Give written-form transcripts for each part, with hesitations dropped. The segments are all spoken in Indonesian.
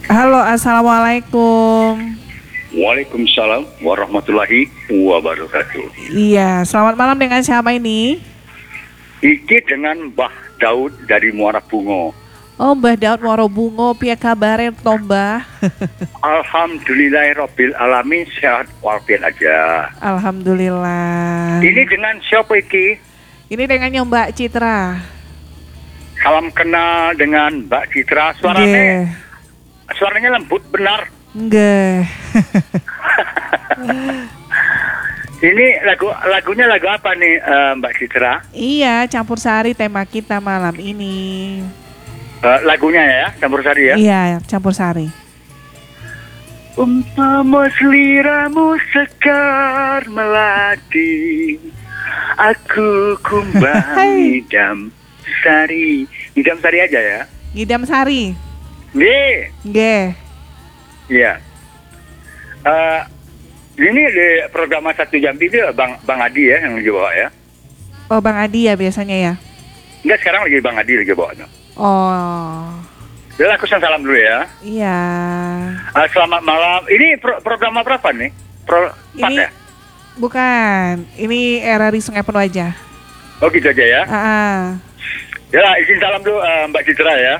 Halo, assalamualaikum. Waalaikumsalam warahmatullahi wabarakatuh. Iya, selamat malam dengan siapa ini? Iki dengan Mbah Daud dari Muara Bungo. Oh, Mbah Daud Morobungo, piye kabare to, Mbah? Alhamdulillahirabbil alamin, sehat walafiat aja. Alhamdulillah. Ini dengan siapa iki? Ini dengan Mbak Citra. Salam kenal dengan Mbak Citra. Suaranya lembut benar. Nggih. Ini lagunya lagu apa nih, Mbak Citra? Iya, campur sari tema kita malam ini. Lagunya ya, campur sari ya? Iya, campur sari. Umpama seliramu sekar melati, aku kumbang ngidam sari. Ngidam sari aja ya? Ngidam sari. Nggih. Nggih. Iya. Ini di program 1 jam ini Bang Adi ya yang lagi bawa ya? Oh, Bang Adi ya biasanya ya? Enggak, sekarang lagi Bang Adi lagi bawa. Oh. Udah, aku salam dulu ya. Iya. Selamat malam. Ini program apa nih? Ini ya? Bukan. Ini RRI Sungai Penuh aja. Oh gitu aja ya? Ya, izin salam dulu Mbak Citra ya.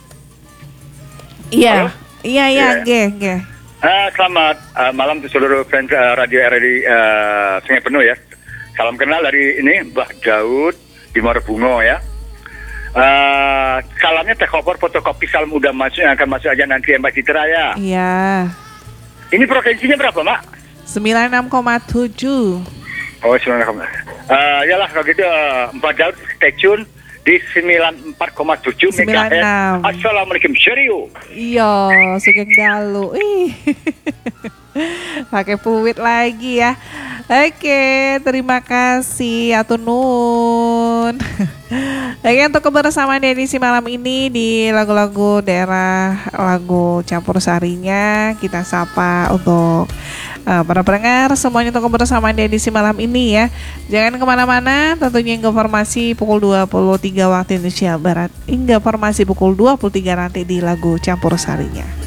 Iya. Halo? Iya, nggih. Selamat malam untuk seluruh fans radio RRI Sungai Penuh ya. Salam kenal dari ini Mbah Daud di Muara Bungo ya. Salamnya teh koper fotokopi salam udah masuk yang akan masuk aja nanti ya Mbak Citra ya. Iya. Ini provinsinya berapa, Mak? 96,7. Oh, 96,7. Yalah kalau gitu Mbak Daud stay tune di 94,7 MHz. Assalamualaikum, Syariu. Iya, Sugeng Dalu. Pakai fluid lagi ya. Oke, terima kasih Atur Nun. Oke, untuk kebersamaan edisi malam ini di lagu-lagu daerah, lagu campur sarinya kita sapa untuk para pendengar semuanya untuk kebersamaan di edisi malam ini ya. Jangan kemana-mana, tentunya informasi pukul 23 waktu Indonesia Barat hingga informasi pukul 23 nanti di lagu campur sarinya.